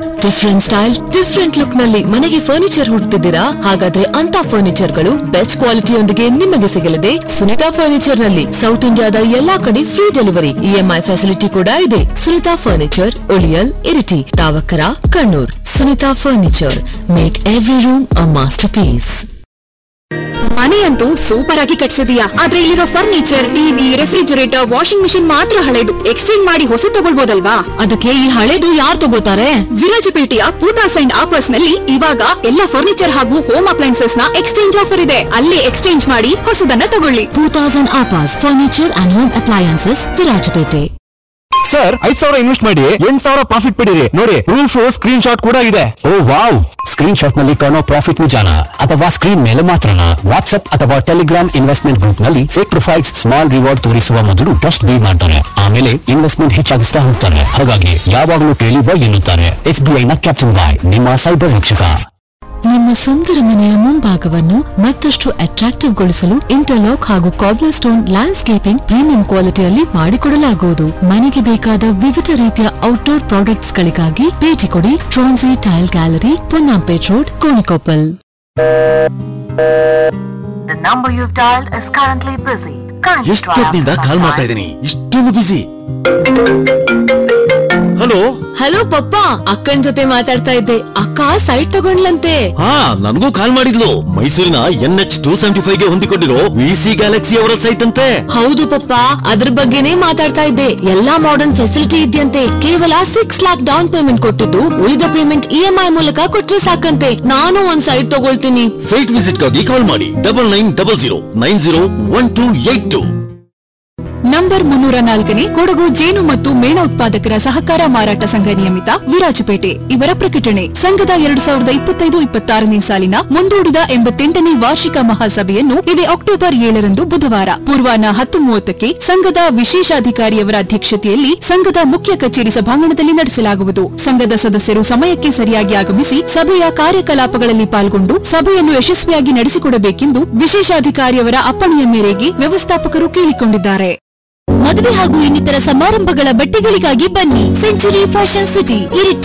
Different style different look ನಲ್ಲಿ ಮನೆಗೆ furniture ಹುಡುಕ್ತಿದ್ದೀರಾ? ಹಾಗಾದ್ರೆ ಅಂತ ಫರ್ನಿಚರ್ ಗಳು ಬೆಸ್ಟ್ ಕ್ವಾಲಿಟಿಯೊಂದಿಗೆ ನಿಮಗೆ ಸಿಗಲಿದೆ ಸುನಿತಾ ಫರ್ನಿಚರ್ ನಲ್ಲಿ. ಸೌತ್ ಇಂಡಿಯಾದ ಎಲ್ಲಾ ಕಡೆ ಫ್ರೀ ಡೆಲಿವರಿ, EMI ಫೆಸಿಲಿಟಿ ಕೂಡ ಇದೆ. Sunita furniture, ಉಳಿಯಲ್, Iritty, ತಾವಕರ, Kannur. Sunita furniture, make every room ಅ ಮಾಸ್ಟರ್ ಪೀಸ್. ಮನೆಯಂತೂ ಸೂಪರ್ ಆಗಿ ಕಟ್ಸಿದೀಯಾ, ಆದ್ರೆ ಇಲ್ಲಿರೋ furniture, TV, refrigerator, washing machine ಮಾತ್ರ ಹಳೆದು. ಎಕ್ಸ್ಚೇಂಜ್ ಮಾಡಿ ಹೊಸ ತಗೊಳ್ಬೋದಲ್ವಾ? ಅದಕ್ಕೆ ಈ ಹಳೆದು ಯಾರು ತಗೋತಾರೆ? ವಿರಾಜಪೇಟೆಯ ಪೂತಾಸ್ ಅಂಡ್ ಆಪರ್ಸ್ ನಲ್ಲಿ ಇವಾಗ ಎಲ್ಲ ಫರ್ನಿಚರ್ ಹಾಗೂ ಹೋಮ್ ಅಪ್ಲೈನ್ಸಸ್ ನ ಎಕ್ಸ್ಚೇಂಜ್ ಆಫರ್ ಇದೆ. ಅಲ್ಲಿ ಎಕ್ಸ್ಚೇಂಜ್ ಮಾಡಿ ಹೊಸದನ್ನ ತಗೊಳ್ಳಿ. Poothas and ಆಪರ್ಸ್ furniture and home appliances, Virajpet. Sir, 5,000 invest ಮಾಡಿ 8,000 ಪ್ರಾಫಿಟ್ ಪಡೀರಿ. ನೋಡಿ, ಪ್ರೂಫ್ ಸ್ಕ್ರೀನ್ ಶಾಟ್ ಕೂಡ ಇದೆ. ಓ ವಾವ್! ಸ್ಕ್ರೀನ್ ಶಾಟ್ ನಲ್ಲಿ ಕಾಣೋ ಪ್ರಾಫಿಟ್ ನಿಜಾನ ಅಥವಾ ಸ್ಕ್ರೀನ್ ಮೇಲೆ ಮಾತ್ರನಾ? ವಾಟ್ಸ್ಆಪ್ ಅಥವಾ ಟೆಲಿಗ್ರಾಮ್ ಇನ್ವೆಸ್ಟ್ಮೆಂಟ್ ಗ್ರೂಪ್ ನಲ್ಲಿ ಫೇಕ್ ಪ್ರೊಫೈಲ್ಸ್ ಸ್ಮಾಲ್ ರಿವಾರ್ಡ್ ತೋರಿಸುವ ಮೊದಲು ಟ್ರಸ್ಟ್ ಬಿ ಮಾಡ್ತಾರೆ, ಆಮೇಲೆ ಇನ್ವೆಸ್ಟ್ಮೆಂಟ್ ಹೆಚ್ಚಾಗಿಸ್ತಾ ಹೋಗ್ತಾರೆ. ಹಾಗಾಗಿ ಯಾವಾಗಲೂ ಕೇಳಿ ವೈ ಎನ್ನುತ್ತಾರೆ. SBI ನ ಕ್ಯಾಪ್ಟನ್ ವೈ, ನಿಮ್ಮ ಸೈಬರ್ ರಕ್ಷಕ. ನಿಮ್ಮ ಸುಂದರ ಮನೆಯ ಮುಂಭಾಗವನ್ನು ಮತ್ತಷ್ಟು ಅಟ್ರಾಕ್ಟಿವ್ ಗೊಳಿಸಲು ಇಂಟರ್ಲಾಕ್ ಹಾಗೂ ಕಾಬ್ಲರ್ ಸ್ಟೋನ್ ಲ್ಯಾಂಡ್ಸ್ಕೇಪಿಂಗ್ ಪ್ರೀಮಿಯಂ ಕ್ವಾಲಿಟಿಯಲ್ಲಿ ಮಾಡಿಕೊಡಲಾಗುವುದು. ಮನೆಗೆ ಬೇಕಾದ ವಿವಿಧ ರೀತಿಯ ಔಟ್ಡೋರ್ ಪ್ರಾಡಕ್ಟ್ಸ್ ಗಳಿಗಾಗಿ ಭೇಟಿ ಕೊಡಿ ಟ್ರಾನ್ಸಿ tail gallery, Ponnampet road, Konikoppal. ಎಷ್ಟೊತ್ತಿನಿಂದ ಕಾಲ್ ಮಾಡ್ತಾ ಇದ್ದೀನಿ, ಇಷ್ಟೊಂದು ಬಿಸಿ. ಹಲೋ ಹಲೋ ಪಪ್ಪ, ಅಕ್ಕನ್ ಜೊತೆ ಮಾತಾಡ್ತಾ ಇದ್ದೆ. ಅಕ್ಕ ಸೈಟ್ ತಗೊಂಡ್ಲಂತೆ. ಹಾ, ನನಗೂ ಕಾಲ್ ಮಾಡಿದ್ಲು. ಮೈಸೂರಿನ NH275 ಗೆ ಹೊಂದಿಕೊಂಡಿರೋ VC ಗ್ಯಾಲಕ್ಸಿ ಅವರ ಸೈಟ್ ಅಂತೆ. ಹೌದು ಪಪ್ಪ, ಅದ್ರ ಬಗ್ಗೆನೇ ಮಾತಾಡ್ತಾ ಇದ್ದೆ. ಎಲ್ಲಾ ಮಾಡರ್ನ್ ಫೆಸಿಲಿಟಿ ಇದೆಯಂತೆ. ಕೇವಲ 6 lakhs ಡೌನ್ ಪೇಮೆಂಟ್ ಕೊಟ್ಟಿದ್ದು ಉಳಿದ ಪೇಮೆಂಟ್ EMI ಮೂಲಕ ಕೊಟ್ರೆ ಸಾಕಂತೆ. ನಾನು ಒಂದ್ ಸೈಟ್ ತಗೊಳ್ತೀನಿ. ಸೈಟ್ ವಿಸಿಟ್ ಗಾಗಿ ಕಾಲ್ ಮಾಡಿ 9900901282. ನಂಬರ್ 304ನೇ ಕೊಡಗು ಜೇನು ಮತ್ತು ಮೇಣ ಉತ್ಪಾದಕರ ಸಹಕಾರ ಮಾರಾಟ ಸಂಘ ನಿಯಮಿತ, ವಿರಾಜಪೇಟೆ ಇವರ ಪ್ರಕಟಣೆ. ಸಂಘದ 2025-26ನೇ ಸಾಲಿನ ಮುಂದೂಡಿದ 88ನೇ ವಾರ್ಷಿಕ ಮಹಾಸಭೆಯನ್ನು ಇದೇ ಅಕ್ಟೋಬರ್ 7ರಂದು ಬುಧವಾರ ಪೂರ್ವಾಹ್ನ 10:30ಕ್ಕೆ ಸಂಘದ ವಿಶೇಷಾಧಿಕಾರಿಯವರ ಅಧ್ಯಕ್ಷತೆಯಲ್ಲಿ ಸಂಘದ ಮುಖ್ಯ ಕಚೇರಿ ಸಭಾಂಗಣದಲ್ಲಿ ನಡೆಸಲಾಗುವುದು. ಸಂಘದ ಸದಸ್ಯರು ಸಮಯಕ್ಕೆ ಸರಿಯಾಗಿ ಆಗಮಿಸಿ ಸಭೆಯ ಕಾರ್ಯಕಲಾಪಗಳಲ್ಲಿ ಪಾಲ್ಗೊಂಡು ಸಭೆಯನ್ನು ಯಶಸ್ವಿಯಾಗಿ ನಡೆಸಿಕೊಡಬೇಕೆಂದು ವಿಶೇಷಾಧಿಕಾರಿಯವರ ಅಪ್ಪಣೆಯ ಮೇರೆಗೆ ವ್ಯವಸ್ಥಾಪಕರು ಕೇಳಿಕೊಂಡಿದ್ದಾರೆ. ಮದುವೆ ಹಾಗೂ ಇನ್ನಿತರ ಸಮಾರಂಭಗಳ ಬಟ್ಟೆಗಳಿಗಾಗಿ ಬನ್ನಿ ಸೆಂಚುರಿ ಫ್ಯಾಷನ್ ಸಿಟಿ, ಇರಿಟಿ.